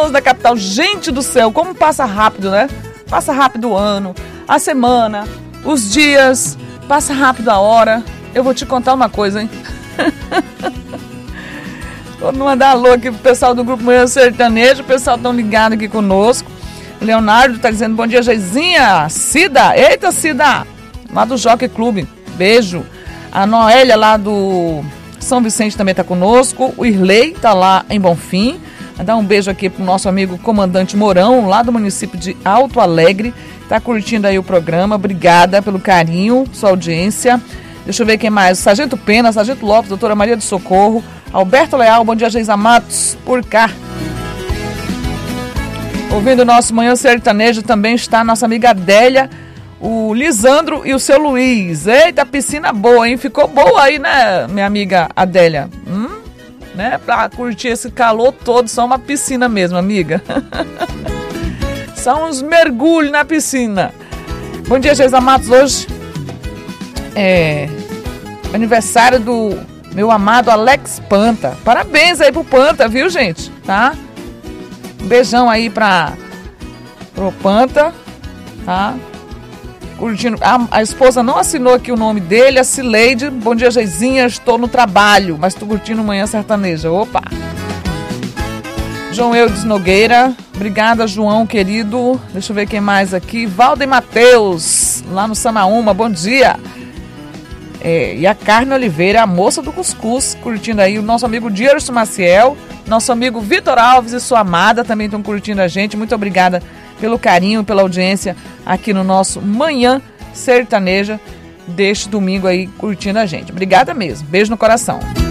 pessoas da capital. Gente do céu, como passa rápido, né? Passa rápido o ano, a semana, os dias, passa rápido a hora. Eu vou te contar uma coisa, hein? Vou mandar alô aqui pro pessoal do Grupo Manhã Sertanejo, o pessoal tão ligado aqui conosco. O Leonardo tá dizendo bom dia, Geizinha. Cida, eita Cida, lá do Jockey Clube, beijo. A Noélia lá do São Vicente também tá conosco. O Irley tá lá em Bonfim. Mandar um beijo aqui pro nosso amigo Comandante Mourão, lá do município de Alto Alegre. Tá curtindo aí o programa, obrigada pelo carinho, sua audiência. Deixa eu ver quem mais. Sargento Pena, Sargento Lopes, doutora Maria do Socorro, Alberto Leal, bom dia, Geisa Matos, por cá. Ouvindo o nosso Manhã Sertanejo também está a nossa amiga Adélia, o Lisandro e o seu Luiz. Eita, piscina boa, hein? Ficou boa aí, né, minha amiga Adélia? Né? Pra curtir esse calor todo, só uma piscina mesmo, amiga. Só uns mergulhos na piscina. Bom dia, Geisa Matos, hoje é aniversário do meu amado Alex Panta. Parabéns aí pro Panta, viu, gente? Tá? Um beijão aí pro Panta, tá? Curtindo. A esposa não assinou aqui o nome dele, a Cileide. Bom dia, Geizinha, estou no trabalho, mas tô curtindo Manhã Sertaneja. Opa! João Eudes Nogueira, obrigada, João, querido. Deixa eu ver quem mais aqui. Valde Mateus, lá no Samaúma, bom dia. E a Carne Oliveira, a moça do cuscuz, curtindo aí. O nosso amigo Dierson Maciel, nosso amigo Vitor Alves e sua amada também estão curtindo a gente. Muito obrigada pelo carinho, pela audiência aqui no nosso Manhã Sertaneja deste domingo aí, curtindo a gente. Obrigada mesmo. Beijo no coração.